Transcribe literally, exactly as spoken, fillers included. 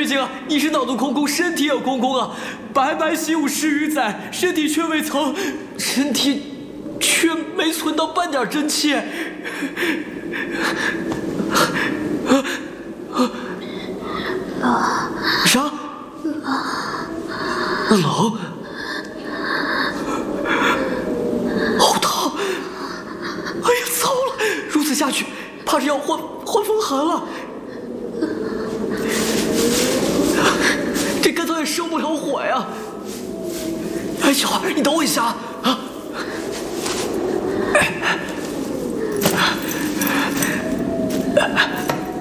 月经啊，你是脑子空空，身体也空空啊！白白习武十余载，身体却未曾，身体却没存到半点真气。啥？冷？好烫！哎呀，糟了！如此下去，怕是要患患风寒了。这根本也生不了火呀！哎，小孩，你等我一下。